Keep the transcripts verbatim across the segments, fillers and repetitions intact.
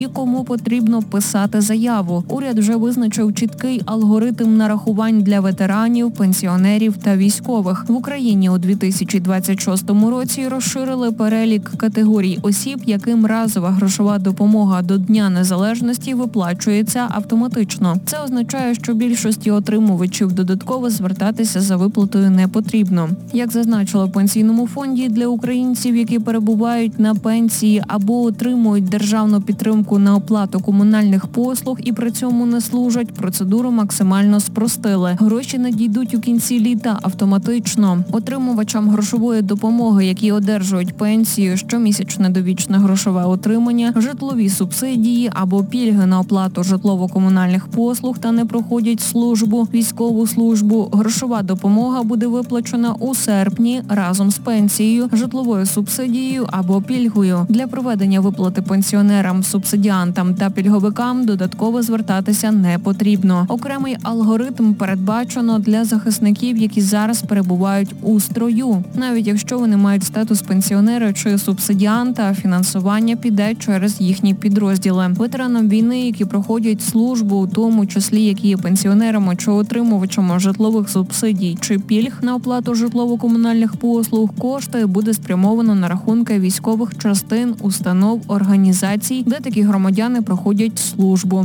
і кому потрібно писати заяву. Уряд вже визначив чіткий алгоритм нарахувань для ветеранів, пенсіонерів та військових. В Україні у дві тисячі двадцять шостому році розширили перелік категорій осіб, яким разова грошова допомога до Дня Незалежності виплачується автоматично. Це означає, що більшості отримувачів додатково звертатися за виплатою не потрібно. Як зазначили в Пенсійному фонді, для українців, які перебувають на пенсії або отримують державну підтримку на оплату комунальних послуг і при цьому не служать, процедуру максимально спростили. Гроші надійдуть у кінці літа автоматично. Отримувачам грошової допомоги, які одержують пенсію, щомісячне довічне грошове отримання, житлові субсидії або пільги на оплату житлово-комунальних послуг та не проходять службу, військову службу, грошова допомога буде виплачена у серпні разом з пенсією, житловою субсидією або пільгою. Для проведення виплати пенсіонерам, субсидіантам та пільговикам додатково звертатися не потрібно. Окремий алгоритм передбачено для захисників, які зараз перебувають у строю. Навіть якщо вони мають статус пенсіонера чи субсидіанта, фінансування піде через їхні підрозділи. Ветеранам війни, які проходять службу, у тому числі які є пенсіонерами чи отримувачами житлових субсидій чи пільг на оплату житлово-комунальних послуг, кошти буде спрямовано на рахунки військових частин, установ, організацій, де такі громадяни проходять службу.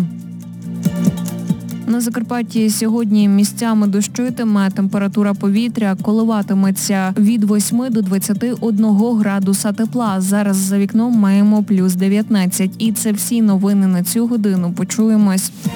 На Закарпатті сьогодні місцями дощитиме, температура повітря коливатиметься від восьми до двадцяти одного градуса тепла. Зараз за вікном маємо плюс дев'ятнадцять. І це всі новини на цю годину. Почуємось.